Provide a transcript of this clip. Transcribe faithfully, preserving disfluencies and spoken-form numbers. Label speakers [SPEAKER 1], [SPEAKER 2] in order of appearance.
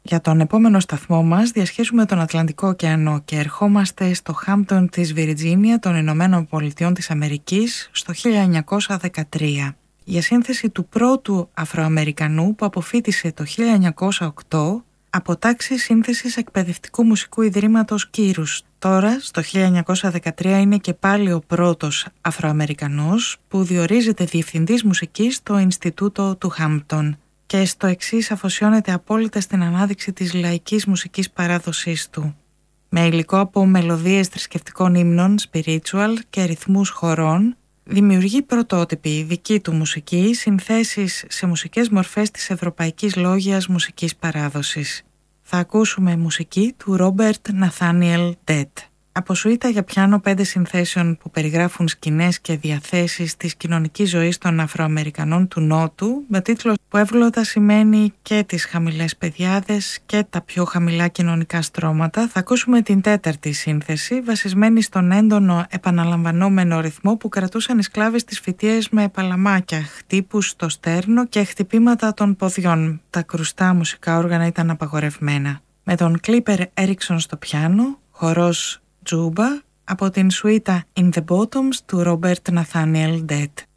[SPEAKER 1] Για τον επόμενο σταθμό μας διασχίζουμε τον Ατλαντικό ωκεανό και ερχόμαστε στο Χάμπτον της Βιρτζίνια των Ηνωμένων Πολιτειών της Αμερικής στο χίλια εννιακόσια δεκατρία. Για σύνθεση του πρώτου Αφροαμερικανού που αποφοίτησε το χίλια εννιακόσια οκτώ από τάξη σύνθεσης Εκπαιδευτικού Μουσικού Ιδρύματος Κύρους. Τώρα, στο χίλια εννιακόσια δεκατρία, είναι και πάλι ο πρώτος Αφροαμερικανός που διορίζεται διευθυντής μουσικής στο Ινστιτούτο του Χάμπτον και στο εξής αφοσιώνεται απόλυτα στην ανάδειξη της λαϊκής μουσικής παράδοσής του. Με υλικό από μελωδίες θρησκευτικών ύμνων, spiritual και ρυθμούς χορών, δημιουργεί πρωτότυπη δική του μουσική, συνθέσεις σε μουσικές μορφές της ευρωπαϊκής λόγιας μουσικής παράδοσης. Θα ακούσουμε μουσική του Ρόμπερτ Ναθάνιελ Ντέτ. Από σουίτα για πιάνο πέντε συνθέσεων που περιγράφουν σκηνές και διαθέσεις της κοινωνικής ζωής των Αφροαμερικανών του Νότου, με τίτλο που εύγλωτα σημαίνει και τις χαμηλές πεδιάδες και τα πιο χαμηλά κοινωνικά στρώματα, θα ακούσουμε την τέταρτη σύνθεση, βασισμένη στον έντονο επαναλαμβανόμενο ρυθμό που κρατούσαν οι σκλάβοι στις φυτίες με παλαμάκια, χτύπους στο στέρνο και χτυπήματα των ποδιών. Τα κρουστά μουσικά όργανα ήταν απαγορευμένα. Με τον Κλίπερ Έριξον στο πιάνο, χορός Τζούμπα από την σουίτα In the Bottoms του Robert Nathaniel Dett.